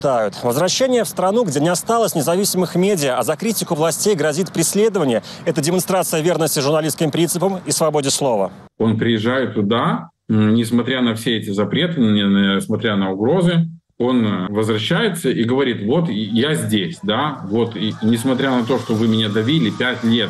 Возвращение в страну, где не осталось независимых медиа, а за критику властей грозит преследование – это демонстрация верности журналистским принципам и свободе слова. Он приезжает туда, несмотря на все эти запреты, несмотря на угрозы, он возвращается и говорит: вот я здесь, да, вот, и несмотря на то, что вы меня давили, 5 лет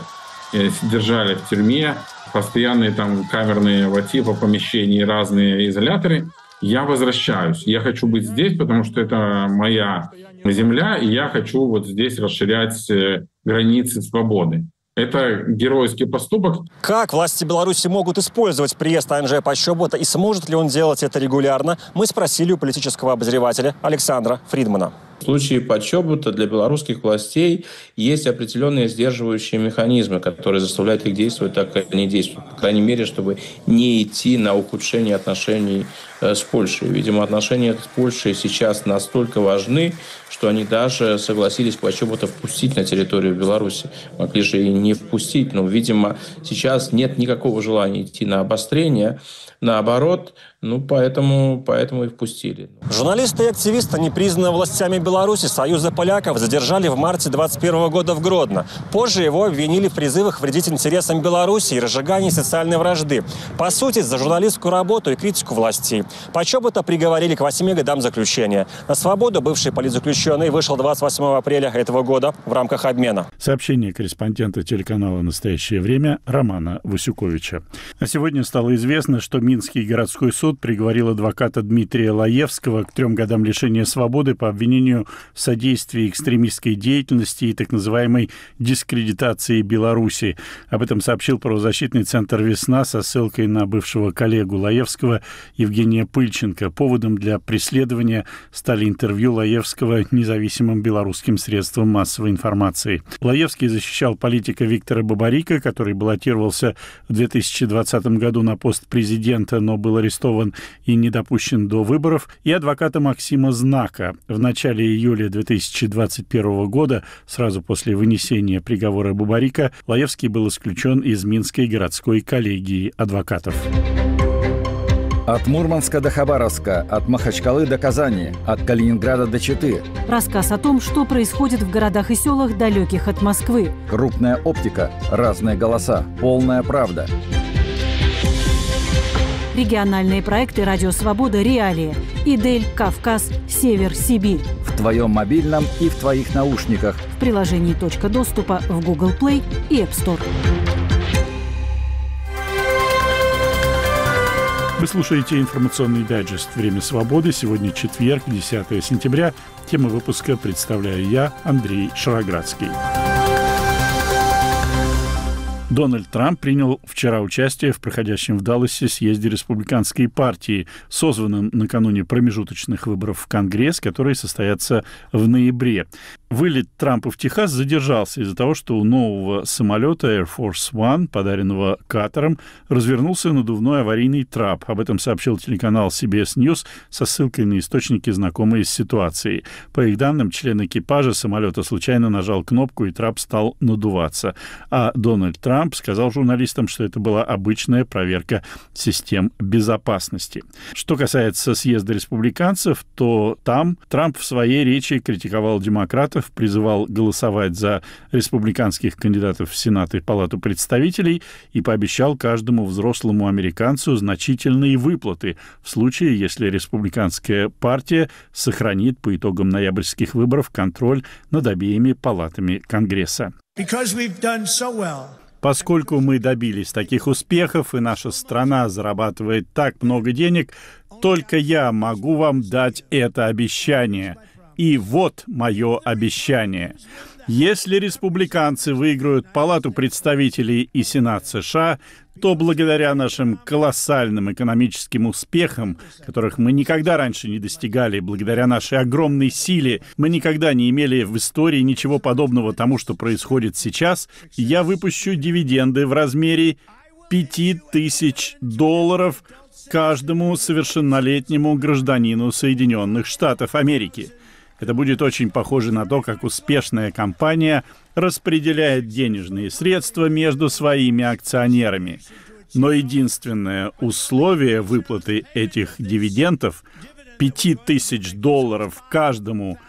держали в тюрьме, постоянные там камерные типа помещения, разные изоляторы, я возвращаюсь. Я хочу быть здесь, потому что это моя земля, и я хочу вот здесь расширять границы свободы. Это геройский поступок. Как власти Беларуси могут использовать приезд Анджея Почёбота и сможет ли он делать это регулярно, мы спросили у политического обозревателя Александра Фридмана. В случае Почёбота для белорусских властей есть определенные сдерживающие механизмы, которые заставляют их действовать так, как они действуют. По крайней мере, чтобы не идти на ухудшение отношений с Польшей. Видимо, отношения с Польшей сейчас настолько важны, что они даже согласились Почёбота впустить на территорию Беларуси. Могли же и не впустить, но, видимо, сейчас нет никакого желания идти на обострение. Наоборот, поэтому и впустили. Журналиста и активиста, непризнанного властями Беларуси, Союза поляков, задержали в марте 2021 года в Гродно. Позже его обвинили в призывах вредить интересам Беларуси и разжигании социальной вражды. По сути, за журналистскую работу и критику властей. Почёбота приговорили к 8 годам заключения. На свободу бывший политзаключенный вышел 28 апреля этого года в рамках обмена. Сообщение корреспондента телеканала «Настоящее время» Романа Васюковича. А сегодня стало известно, что Минский городской суд приговорил адвоката Дмитрия Лаевского к 3 годам лишения свободы по обвинению в содействии экстремистской деятельности и так называемой дискредитации Беларуси. Об этом сообщил правозащитный центр «Весна» со ссылкой на бывшего коллегу Лаевского Евгения Пыльченко. Поводом для преследования стали интервью Лаевского независимым белорусским средствам массовой информации. Лаевский защищал политика Виктора Бабарика, который баллотировался в 2020 году на пост президента, но был арестован и не допущен до выборов, и адвоката Максима Знака. В начале июля 2021 года, сразу после вынесения приговора Бабарика, Лаевский был исключен из Минской городской коллегии адвокатов. От Мурманска до Хабаровска, от Махачкалы до Казани, от Калининграда до Читы. Рассказ о том, что происходит в городах и селах, далеких от Москвы. Крупная оптика, разные голоса, полная правда. Региональные проекты «Радио Свобода», «Реалии», «Идель», «Кавказ», «Север», «Сибирь». В твоем мобильном и в твоих наушниках. В приложении «Точка доступа» в Google Play и App Store. Вы слушаете информационный дайджест «Время свободы». Сегодня четверг, 10 сентября. Тему выпуска представляю я, Андрей Шароградский. Дональд Трамп принял вчера участие в проходящем в Далласе съезде республиканской партии, созванном накануне промежуточных выборов в Конгресс, которые состоятся в ноябре. Вылет Трампа в Техас задержался из-за того, что у нового самолета Air Force One, подаренного Катаром, развернулся надувной аварийный трап. Об этом сообщил телеканал CBS News со ссылкой на источники, знакомые с ситуацией. По их данным, член экипажа самолета случайно нажал кнопку, и трап стал надуваться. А Дональд Трамп сказал журналистам, что это была обычная проверка систем безопасности. Что касается съезда республиканцев, то там Трамп в своей речи критиковал демократов, призывал голосовать за республиканских кандидатов в Сенат и Палату представителей и пообещал каждому взрослому американцу значительные выплаты в случае, если республиканская партия сохранит по итогам ноябрьских выборов контроль над обеими палатами Конгресса. Поскольку мы добились таких успехов, и наша страна зарабатывает так много денег, только я могу вам дать это обещание. И вот мое обещание. Если республиканцы выиграют Палату представителей и Сенат США, то благодаря нашим колоссальным экономическим успехам, которых мы никогда раньше не достигали, благодаря нашей огромной силе, мы никогда не имели в истории ничего подобного тому, что происходит сейчас, я выпущу дивиденды в размере $5000 каждому совершеннолетнему гражданину Соединенных Штатов Америки. Это будет очень похоже на то, как успешная компания распределяет денежные средства между своими акционерами. Но единственное условие выплаты этих дивидендов $5000 каждому